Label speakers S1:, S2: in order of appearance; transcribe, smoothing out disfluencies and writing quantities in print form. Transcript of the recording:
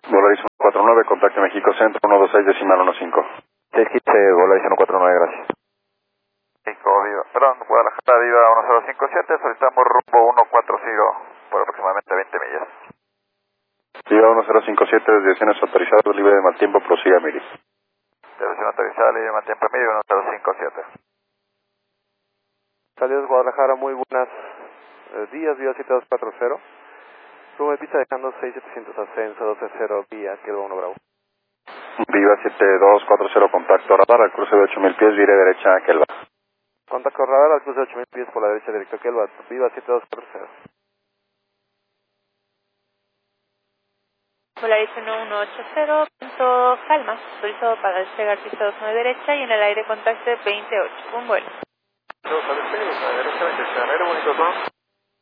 S1: Volaris 149, contacto México Centro, 126 decimal 15.
S2: 615, Volaris 149, gracias.
S3: México, Viva, perdón, Guadalajara, Viva 1057, solicitamos rumbo 140 por aproximadamente 20 millas.
S1: Viva 1057, desviaciones autorizadas, libre de mal tiempo, prosiga Miri.
S3: Dirección autorizada, libre de mal tiempo, medio 1057.
S4: Saludos Guadalajara, muy buenas días, Viva 7240. Rumbo de pista dejando 6700 ascenso, 120 vía, Kilo 1 Bravo.
S1: Viva 7240, contacto radar al cruce de 8000 pies, vire derecha a Kelva.
S4: Contacto radar al cruce de 8000 pies por la derecha directo a Kelva, Viva 7240.
S5: Volaris 1180, punto Calma, autorizado para despegar pista 29 derecha y en el aire contacto 28, un vuelo.
S3: Derecha, 28 de enero, bonito, ¿no?